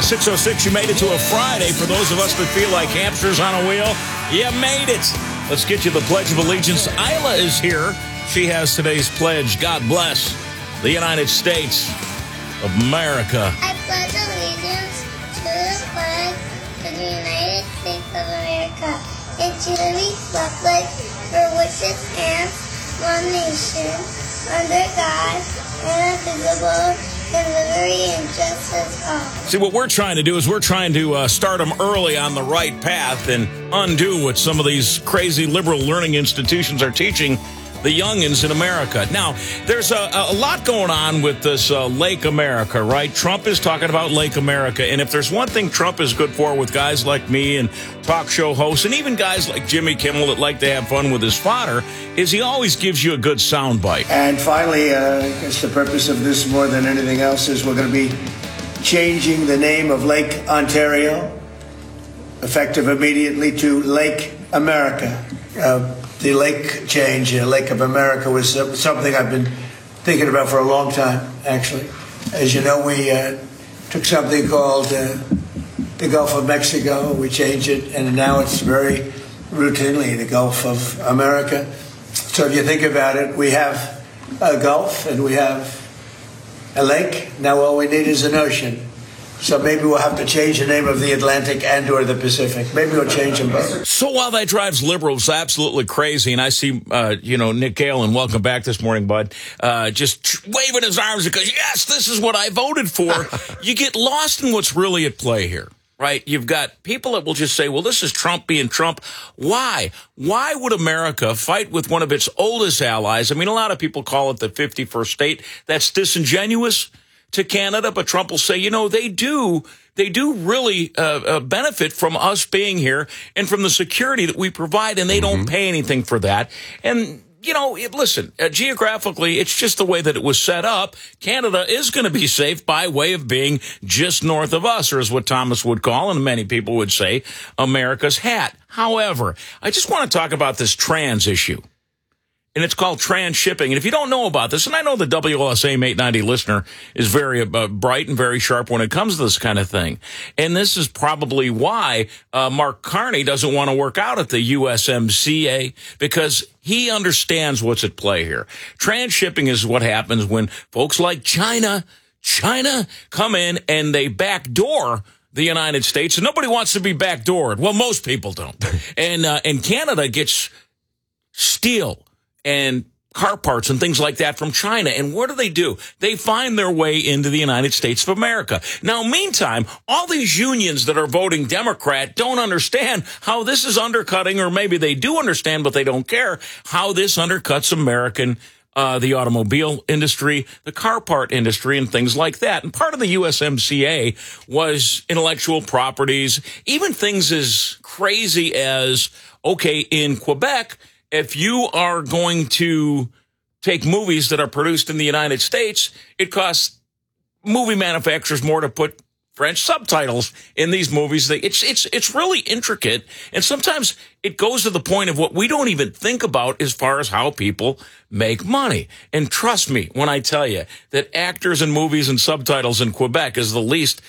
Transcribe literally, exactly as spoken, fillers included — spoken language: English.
six oh six, you made it to a Friday. For those of us that feel like hamsters on a wheel, you made it. Let's get you the Pledge of Allegiance. Isla is here. She has today's pledge. God bless the United States of America. I pledge allegiance to the flag of the United States of America and to the republic for which it stands, one nation, under God, indivisible, and liberty and justice for all. See, what we're trying to do is we're trying to uh, start them early on the right path and undo what some of these crazy liberal learning institutions are teaching the youngins in America. Now, there's a, a lot going on with this uh, Lake America, right? Trump is talking about Lake America, and if there's one thing Trump is good for with guys like me and talk show hosts, and even guys like Jimmy Kimmel that like to have fun with his fodder, is he always gives you a good soundbite. And finally, uh, I guess the purpose of this more than anything else is we're going to be changing the name of Lake Ontario, effective immediately, to Lake America. Uh, The lake change, uh, Lake of America, was uh, something I've been thinking about for a long time, actually. As you know, we uh, took something called uh, the Gulf of Mexico, we changed it, and now it's very routinely the Gulf of America. So if you think about it, we have a Gulf and we have a lake. Now all we need is an ocean. So maybe we'll have to change the name of the Atlantic and or the Pacific. Maybe we'll change them both. So while that drives liberals absolutely crazy, and I see, uh, you know, Nick Galen, welcome back this morning, bud, uh, just waving his arms because, yes, this is what I voted for. You get lost in what's really at play here, right? You've got people that will just say, well, this is Trump being Trump. Why? Why would America fight with one of its oldest allies? I mean, a lot of people call it the fifty-first state. That's disingenuous to Canada, but Trump will say, you know, they do, they do really uh, uh, benefit from us being here and from the security that we provide, and they mm-hmm. don't pay anything for that. And, you know, it, listen, uh, geographically, it's just the way that it was set up. Canada is going to be safe by way of being just north of us, or is what Thomas would call, and many people would say, America's hat. However, I just want to talk about this trans issue. And it's called transshipping. And if you don't know about this, and I know the W L S A M eight ninety listener is very uh, bright and very sharp when it comes to this kind of thing. And this is probably why uh, Mark Carney doesn't want to work out at the U S M C A, because he understands what's at play here. Transshipping is what happens when folks like China, China come in and they backdoor the United States. And nobody wants to be backdoored. Well, most people don't. And, uh, and Canada gets steel and car parts and things like that from China. And what do they do? They find their way into the United States of America. Now, meantime, all these unions that are voting Democrat don't understand how this is undercutting, or maybe they do understand, but they don't care, how this undercuts American, uh, the automobile industry, the car part industry, and things like that. And part of the U S M C A was intellectual properties, even things as crazy as, okay, in Quebec, if you are going to take movies that are produced in the United States, it costs movie manufacturers more to put French subtitles in these movies. It's, it's, it's really intricate. And sometimes it goes to the point of what we don't even think about as far as how people make money. And trust me when I tell you that actors in movies and subtitles in Quebec is the least